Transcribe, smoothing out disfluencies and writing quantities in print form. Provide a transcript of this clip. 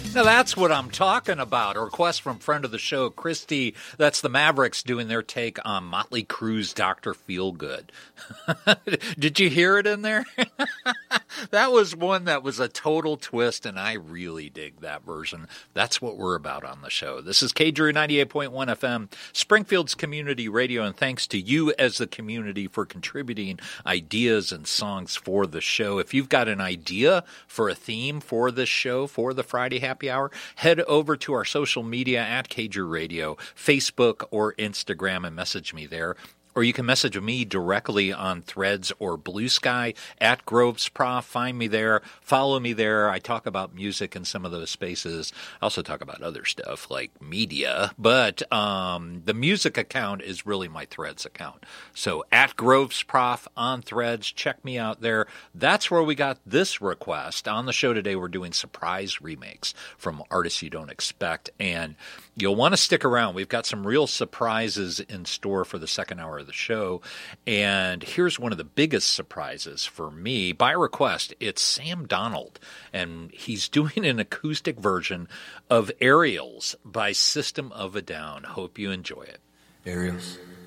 Now that's what I'm talking about. A request from friend of the show, Christy. That's the Mavericks doing their take on Motley Crue's Dr. Feelgood. Did you hear it in there? That was one that was a total twist, and I really dig that version. That's what we're about on the show. This is KDRU 98.1 FM, Springfield's community radio, and thanks to you as the community for contributing ideas and songs for the show. If you've got an idea for a theme for this show, for the Friday Happy Hour, head over to our social media at KDRU Radio, Facebook or Instagram, and message me there. Or you can message me directly on Threads or Blue Sky at Groves Prof. Find me there. Follow me there. I talk about music in some of those spaces. I also talk about other stuff like media. But the music account is really my Threads account. So at Groves Prof on Threads. Check me out there. That's where we got this request. On the show today, we're doing surprise remakes from artists you don't expect. And you'll want to stick around. We've got some real surprises in store for the second hour of the show. And here's one of the biggest surprises for me. By request, it's Sam Donald. And he's doing an acoustic version of Aerials by System of a Down. Hope you enjoy it. Aerials.